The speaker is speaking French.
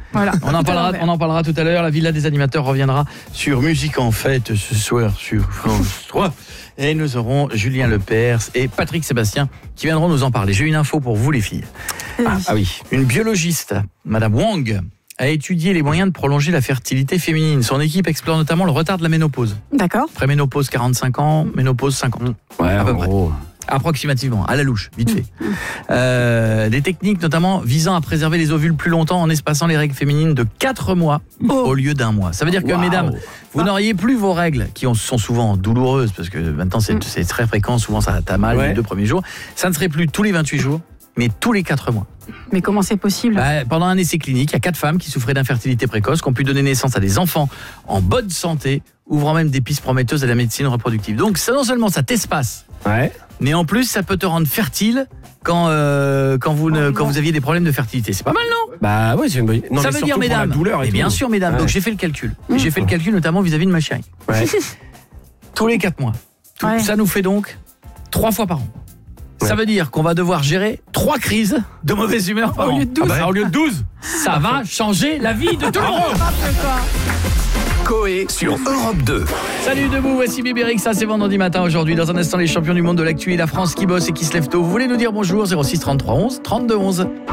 Voilà. On en parlera tout à l'heure. La Villa des animateurs reviendra sur Musique en fête ce soir sur France 3. Et nous aurons Julien Lepers et Patrick Sébastien qui viendront nous en parler. J'ai une info pour vous les filles. Ah oui. Une biologiste, Madame Wang, a étudié les moyens de prolonger la fertilité féminine. Son équipe explore notamment le retard de la ménopause. D'accord. Préménopause 45 ans, ménopause 50. Ouais, à peu près. gros. Approximativement, à la louche, vite fait. Des techniques notamment visant à préserver les ovules plus longtemps en espaçant les règles féminines de 4 mois au lieu d'1 mois. Ça veut dire que, mesdames, vous n'auriez plus vos règles, qui sont souvent douloureuses, parce que maintenant c'est très fréquent, souvent ça t'a mal les 2 premiers jours. Ça ne serait plus tous les 28 jours, mais tous les 4 mois. Mais comment c'est possible ? Pendant un essai clinique, il y a 4 femmes qui souffraient d'infertilité précoce, qui ont pu donner naissance à des enfants en bonne santé, ouvrant même des pistes prometteuses à la médecine reproductive. Donc ça, non seulement ça t'espace, mais en plus ça peut te rendre fertile quand vous aviez des problèmes de fertilité. C'est pas mal, non ? Bah oui, c'est une bonne... Ça veut dire, mesdames, et bien sûr, mesdames, donc j'ai fait le calcul. J'ai fait le calcul notamment vis-à-vis de ma chérie. Tous les 4 mois. Ça nous fait donc 3 fois par an. Ça veut dire qu'on va devoir gérer 3 crises de mauvaise humeur par an. Au lieu de 12. Au lieu de 12. Ça va changer la vie de tout le monde. Coé sur Europe 2. Salut debout, voici Bébéric, ça c'est vendredi matin aujourd'hui. Dans un instant, les champions du monde de l'actu et la France qui bosse et qui se lève tôt. Vous voulez nous dire bonjour, 06 33 11 32 11.